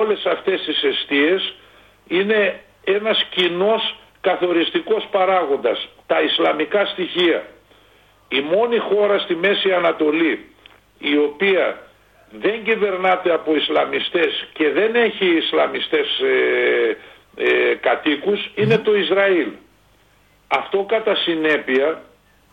όλες αυτές τις εστίες είναι ένας κοινός καθοριστικός παράγοντας, τα Ισλαμικά στοιχεία. Η μόνη χώρα στη Μέση Ανατολή η οποία δεν κυβερνάται από Ισλαμιστές και δεν έχει Ισλαμιστές κατοίκους είναι το Ισραήλ. Αυτό κατά συνέπεια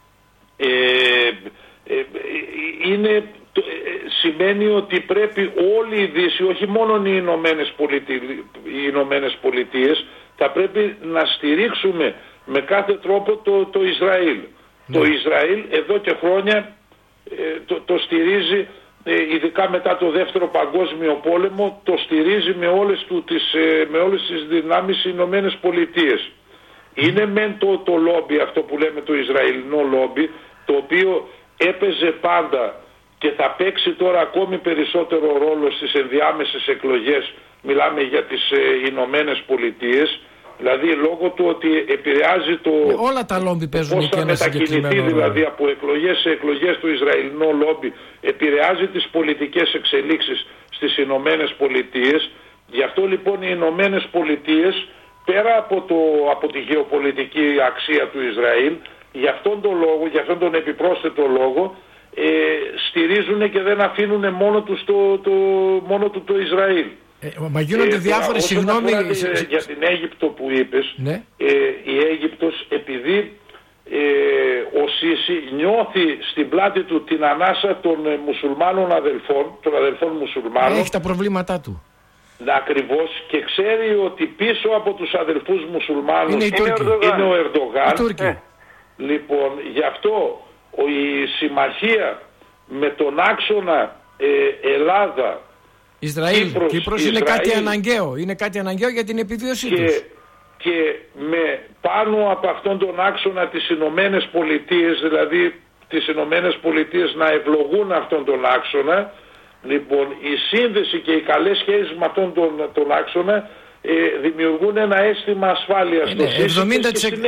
σημαίνει ότι πρέπει όλη η Δύση, όχι μόνο οι Ηνωμένες Πολιτείες, θα πρέπει να στηρίξουμε με κάθε τρόπο το Ισραήλ. Το Ισραήλ εδώ και χρόνια το στηρίζει, ειδικά μετά το Δεύτερο Παγκόσμιο Πόλεμο, το στηρίζει με όλες τις δυνάμεις οι Ηνωμένες Πολιτείες. Είναι μεν το λόμπι, αυτό που λέμε το Ισραηλινό λόμπι, το οποίο έπαιζε πάντα και θα παίξει τώρα ακόμη περισσότερο ρόλο στις ενδιάμεσες εκλογές. Μιλάμε για τις Ηνωμένες Πολιτείες, δηλαδή λόγω του ότι επηρεάζει όλα τα λόμπι παίζουν πώς θα μετακινηθεί δηλαδή από εκλογές σε εκλογές το Ισραηλινό λόμπι, επηρεάζει τις πολιτικές εξελίξεις στις Ηνωμένες Πολιτείες. Γι' αυτό λοιπόν οι Ηνωμένες Πολιτείες, πέρα από τη γεωπολιτική αξία του Ισραήλ, για αυτόν τον λόγο, για αυτόν τον επιπρόσθετο λόγο, στηρίζουν και δεν αφήνουν μόνο του το Ισραήλ. Μα γίνονται διάφορες, συγγνώμη... Για την Αίγυπτο που είπες, ναι. Η Αίγυπτος, επειδή ο Σίση νιώθει στην πλάτη του την ανάσα των μουσουλμάνων των αδελφών μουσουλμάνων, έχει τα προβλήματά του. Ακριβώς, και ξέρει ότι πίσω από τους αδελφούς μουσουλμάνους είναι ο Ερντογάν. Λοιπόν, γι' αυτό η συμμαχία με τον άξονα Ελλάδα Ισραήλ, Κύπρος είναι κάτι αναγκαίο. Είναι κάτι αναγκαίο για την επιβίωσή τους. Και με πάνω από αυτόν τον άξονα τις Ηνωμένες Πολιτείες, δηλαδή τις Ηνωμένες Πολιτείες να ευλογούν αυτόν τον άξονα, λοιπόν η σύνδεση και οι καλές σχέσεις με αυτόν τον άξονα δημιουργούν ένα αίσθημα ασφάλειας στο σύστημα και στην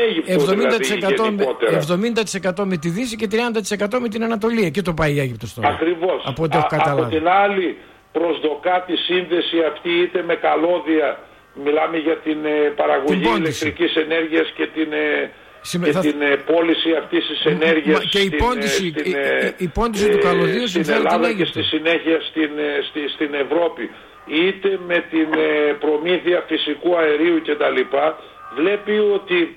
Αίγυπτο. 70% με τη Δύση και 30% με την Ανατολή. Εκεί το πάει η Αίγυπτος τώρα. Ακριβώς. Από την άλλη προσδοκά τη σύνδεση αυτή είτε με καλώδια, μιλάμε για την παραγωγή ηλεκτρικής ενέργειας και την πώληση αυτής της ενέργειας και η πόντιση του καλωδίου στην Ελλάδα και στη συνέχεια στην Ευρώπη, είτε με την προμήθεια φυσικού αερίου κτλ. Βλέπει ότι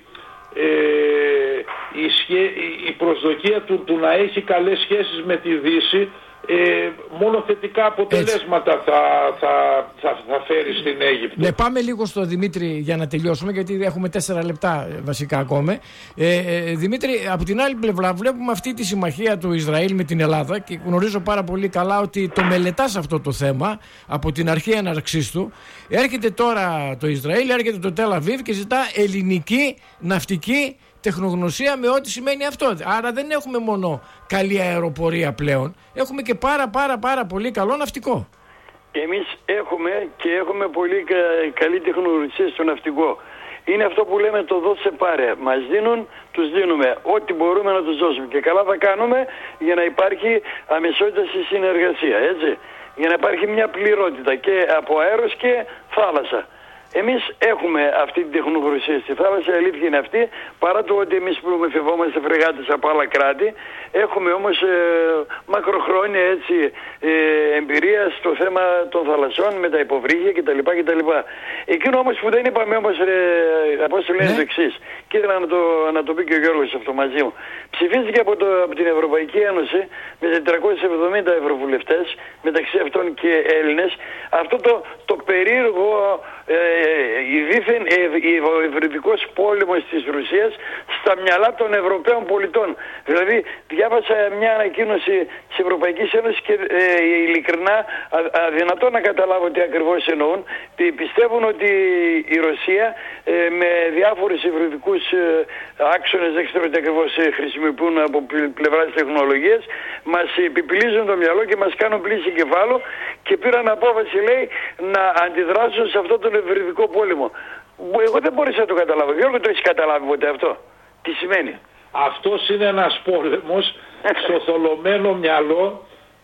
η προσδοκία του να έχει καλές σχέσεις με τη Δύση μόνο θετικά αποτελέσματα θα φέρει στην Αίγυπτο. Ναι, πάμε λίγο στο Δημήτρη για να τελειώσουμε, γιατί έχουμε 4 λεπτά βασικά ακόμα. Δημήτρη, από την άλλη πλευρά βλέπουμε αυτή τη συμμαχία του Ισραήλ με την Ελλάδα και γνωρίζω πάρα πολύ καλά ότι το μελετάς αυτό το θέμα από την αρχή έναρξής του. Έρχεται τώρα το Ισραήλ, έρχεται το Τελ Αβίβ και ζητά ελληνική ναυτική τεχνογνωσία με ό,τι σημαίνει αυτό. Άρα δεν έχουμε μόνο καλή αεροπορία πλέον, έχουμε και πάρα πολύ καλό ναυτικό. Εμείς έχουμε πολύ καλή τεχνογνωσία στο ναυτικό. Είναι αυτό που λέμε το δώσε πάρε. Μας δίνουν, τους δίνουμε. Ό,τι μπορούμε να τους δώσουμε. Και καλά θα κάνουμε για να υπάρχει αμεσότητα στη συνεργασία, έτσι. Για να υπάρχει μια πληρότητα και από αέρος και θάλασσα. Εμείς έχουμε αυτή την τεχνογνωσία στη θάλασσα, η αλήθεια είναι αυτή, παρά το ότι εμείς που μεθευόμαστε φρεγάτες από άλλα κράτη, έχουμε όμως μακροχρόνια εμπειρία στο θέμα των θαλασσών με τα υποβρύχια κτλ. Εκείνο όμως που δεν είπαμε όμως, Απόστολε, είναι το εξής, και ήθελα να το πει και ο Γιώργος αυτό μαζί μου. Ψηφίστηκε από την Ευρωπαϊκή Ένωση με 470 ευρωβουλευτές, μεταξύ αυτών και Έλληνες, αυτό το περίεργο ο υβριδικός πόλεμος της Ρωσίας στα μυαλά των Ευρωπαίων πολιτών. Δηλαδή διάβασα μια ανακοίνωση της Ευρωπαϊκής Ένωσης και ειλικρινά αδυνατό να καταλάβω τι ακριβώς εννοούν. Πιστεύουν ότι η Ρωσία με διάφορους υβριδικούς άξονες, δεν ξέρω τι ακριβώς χρησιμοποιούν από πλευράς τεχνολογίας, μας επιπλίζουν το μυαλό και μας κάνουν πλήση κεφάλου και πήραν απόφαση, λέει, να αντιδράσουν σε αυτό τον υβριδικό πόλεμο. Εγώ δεν μπορούσα να το καταλάβω. Γιώργο, το έχεις καταλάβει ποτέ αυτό? Τι σημαίνει? Αυτός είναι ένας πόλεμος στο θολωμένο μυαλό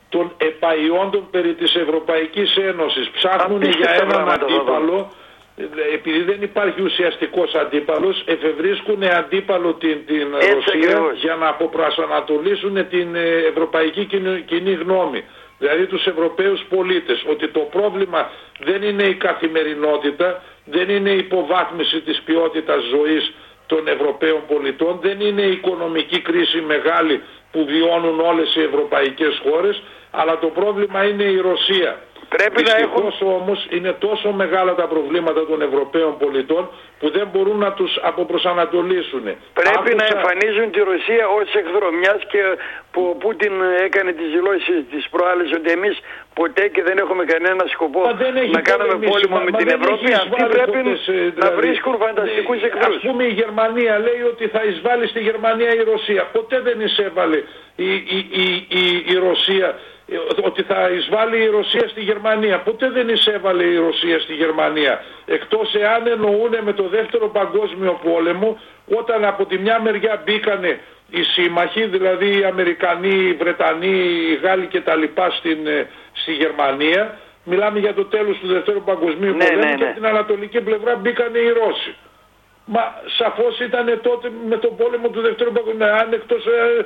των επαϊόντων περί της Ευρωπαϊκής Ένωσης. Ψάχνουν για έναν αντίπαλο, επειδή δεν υπάρχει ουσιαστικός αντίπαλος, εφευρίσκουν αντίπαλο την Ρωσία για να αποπροσανατολίσουν την ευρωπαϊκή κοινή γνώμη. Δηλαδή τους Ευρωπαίους πολίτες, ότι το πρόβλημα δεν είναι η καθημερινότητα, δεν είναι η υποβάθμιση της ποιότητας ζωής των Ευρωπαίων πολιτών, δεν είναι η οικονομική κρίση μεγάλη που βιώνουν όλες οι ευρωπαϊκές χώρες, αλλά το πρόβλημα είναι η Ρωσία. Δυστυχώς όμως είναι τόσο μεγάλα τα προβλήματα των Ευρωπαίων πολιτών που δεν μπορούν να τους αποπροσανατολίσουν. Πρέπει να εμφανίζουν τη Ρωσία ως εχθρό, μιας και που ο Πούτιν έκανε τις δηλώσεις της προάλλες ότι εμείς ποτέ και δεν έχουμε κανένα σκοπό να κάνουμε πόλεμο με την Ευρώπη. Αυτοί πρέπει να βρίσκουν φανταστικούς εχθρούς. Ας πούμε η Γερμανία λέει ότι θα εισβάλλει στη Γερμανία η Ρωσία. Ποτέ δεν εισέβαλε η Ρωσία, ότι θα εισβάλλει η Ρωσία στη Γερμανία. Ποτέ δεν εισέβαλε η Ρωσία στη Γερμανία. Εκτός εάν εννοούν με το δεύτερο παγκόσμιο πόλεμο, όταν από τη μια μεριά μπήκανε οι σύμμαχοι, δηλαδή οι Αμερικανοί, οι Βρετανοί, οι Γάλλοι κτλ. Στη Γερμανία. Μιλάμε για το τέλος του δεύτερου παγκοσμίου πολέμου και από την ανατολική πλευρά μπήκανε οι Ρώσοι. Μα σαφώς ήταν τότε με τον πόλεμο του Δεύτερου Παγκοσμίου, αν εκτός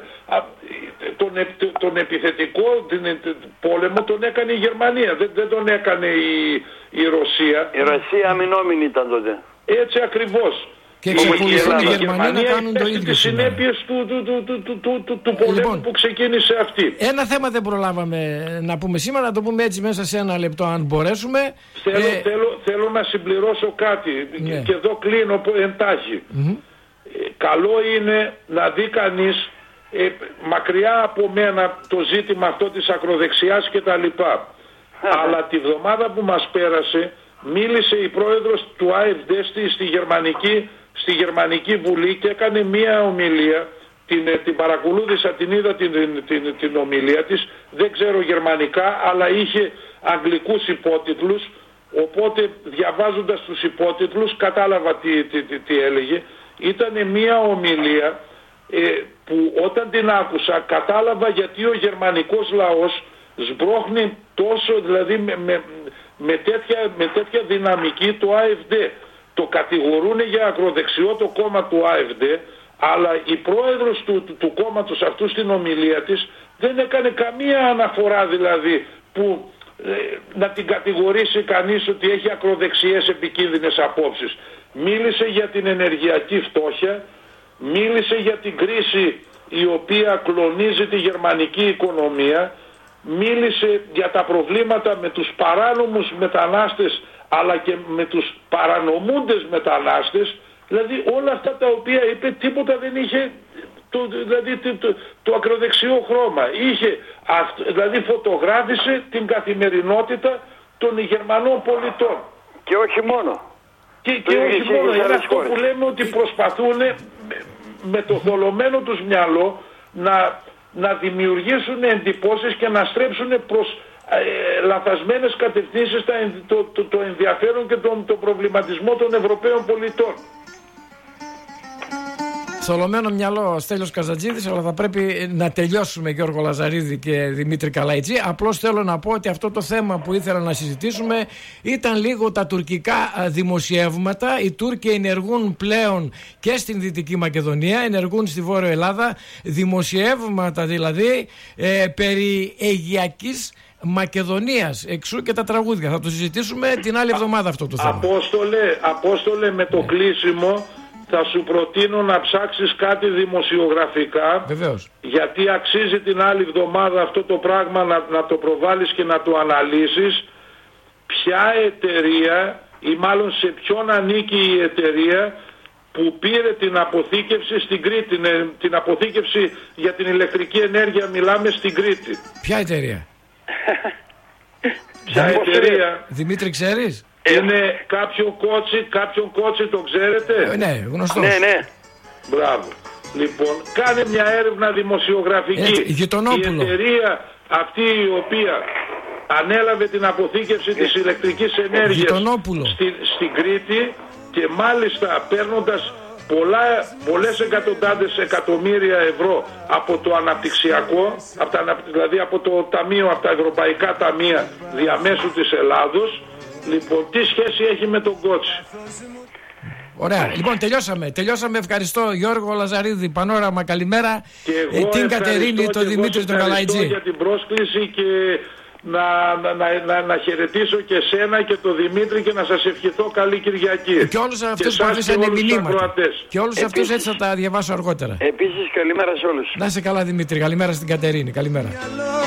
τον επιθετικό πόλεμο τον έκανε η Γερμανία, δεν τον έκανε η Ρωσία. Η Ρωσία αμυνόμενη ήταν τότε. Έτσι ακριβώς. Και εξακολουθούν οι Γερμανοί να κάνουν το ίδιο. Τις συνέπειες του πολέμου που ξεκίνησε αυτή. Ένα θέμα δεν προλάβαμε να πούμε σήμερα, να το πούμε έτσι μέσα σε ένα λεπτό αν μπορέσουμε. Θέλω να συμπληρώσω κάτι και εδώ κλείνω εντάχει. Καλό είναι να δει κανείς μακριά από μένα το ζήτημα αυτό της ακροδεξιάς και τα λοιπά. Αλλά τη βδομάδα που μας πέρασε μίλησε η πρόεδρος του AfD στη Γερμανική Βουλή και έκανε μία ομιλία, την παρακολούθησα, την είδα την ομιλία της, δεν ξέρω γερμανικά, αλλά είχε αγγλικούς υπότιτλους, οπότε διαβάζοντας τους υπότιτλους κατάλαβα τι έλεγε. Ήτανε μία ομιλία που όταν την άκουσα κατάλαβα γιατί ο γερμανικός λαός σμπρώχνει τόσο, δηλαδή με τέτοια δυναμική το AfD. Το κατηγορούν για ακροδεξιό το κόμμα του AfD, αλλά η πρόεδρος του κόμματος αυτού στην ομιλία της δεν έκανε καμία αναφορά, δηλαδή που να την κατηγορήσει κανείς ότι έχει ακροδεξιές επικίνδυνες απόψεις. Μίλησε για την ενεργειακή φτώχεια, μίλησε για την κρίση η οποία κλονίζει τη γερμανική οικονομία, μίλησε για τα προβλήματα με τους παράνομους μετανάστες αλλά και με τους παρανομούντες μετανάστες, δηλαδή όλα αυτά τα οποία είπε τίποτα δεν είχε το ακροδεξιό χρώμα. Δηλαδή φωτογράφησε την καθημερινότητα των Γερμανών πολιτών. Και όχι μόνο. Και όχι μόνο. Είναι αυτό που λέμε ότι προσπαθούν με το θολωμένο τους μυαλό να δημιουργήσουν εντυπώσεις και να στρέψουν προς λανθασμένες κατευθύνσεις το ενδιαφέρον και τον προβληματισμό των Ευρωπαίων πολιτών. Θολωμένο μυαλό Στέλιος Καζατζίδης, αλλά θα πρέπει να τελειώσουμε, Γιώργο Λαζαρίδη και Δημήτρη Καλαϊτζή. Απλώς θέλω να πω ότι αυτό το θέμα που ήθελα να συζητήσουμε ήταν λίγο τα τουρκικά δημοσιεύματα. Οι Τούρκοι ενεργούν πλέον και στην Δυτική Μακεδονία, ενεργούν στη Βόρεια Ελλάδα, δημοσιεύματα δηλαδή περί Αιγιακής Μακεδονίας, εξού και τα τραγούδια. Θα το συζητήσουμε την άλλη εβδομάδα αυτό το θέμα. Απόστολε με το κλείσιμο θα σου προτείνω να ψάξεις κάτι δημοσιογραφικά. Βεβαίως. Γιατί αξίζει την άλλη εβδομάδα αυτό το πράγμα να το προβάλλεις και να το αναλύσεις. Ποια εταιρεία ή μάλλον σε ποιον ανήκει η εταιρεία που πήρε την αποθήκευση στην Κρήτη, την αποθήκευση για την ηλεκτρική ενέργεια, μιλάμε στην Κρήτη. Ποια εταιρεία? Ποια εταιρεία? Δημήτρη, ξέρεις? Είναι κάποιον κότσι, το ξέρετε? Ναι, γνωστός. Ναι. Μπράβο. Λοιπόν, κάνε μια έρευνα δημοσιογραφική. Γειτονόπουλο. Η εταιρεία αυτή η οποία ανέλαβε την αποθήκευση της ηλεκτρικής ενέργειας στην Κρήτη και μάλιστα παίρνοντας πολλές εκατοντάδες εκατομμύρια ευρώ από το αναπτυξιακό, δηλαδή από το ταμείο, από τα ευρωπαϊκά ταμεία διαμέσου της Ελλάδος. Λοιπόν, τι σχέση έχει με τον Κότσι? Ωραία, λοιπόν τελειώσαμε. Ευχαριστώ Γιώργο Λαζαρίδη, Πανόραμα, καλημέρα. Την Κατερίνη, τον Δημήτρη, τον Καλαϊτζή. Για την πρόσκληση και να χαιρετήσω και σένα και τον Δημήτρη και να σας ευχηθώ καλή Κυριακή. Και όλους αυτούς που αφήσανε μηνύματα. Και όλους αυτούς έτσι θα τα διαβάσω αργότερα. Επίσης καλημέρα σε όλους. Να είσαι καλά Δημήτρη, καλημέρα στην Κατερίνη, καλημέρα.